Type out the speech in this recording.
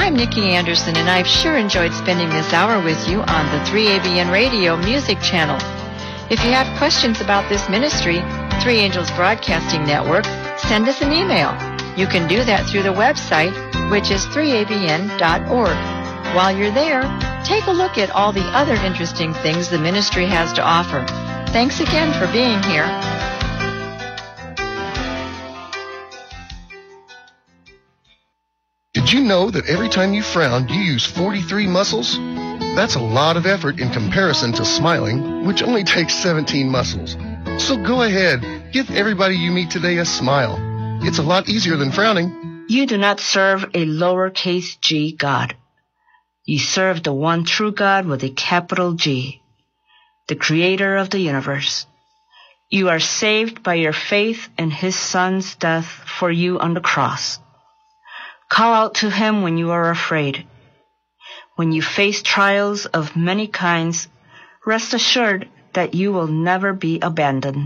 I'm Nikki Anderson, and I've sure enjoyed spending this hour with you on the 3ABN Radio Music Channel. If you have questions about this ministry, Three Angels Broadcasting Network, send us an email. You can do that through the website, which is 3abn.org. While you're there, take a look at all the other interesting things the ministry has to offer. Thanks again for being here. Did you know that every time you frown, you use 43 muscles? That's a lot of effort in comparison to smiling, which only takes 17 muscles. So go ahead, give everybody you meet today a smile. It's a lot easier than frowning. You do not serve a lowercase g God. You serve the one true God with a capital G, the creator of the universe. You are saved by your faith in his son's death for you on the cross. Call out to him when you are afraid. When you face trials of many kinds, rest assured that you will never be abandoned.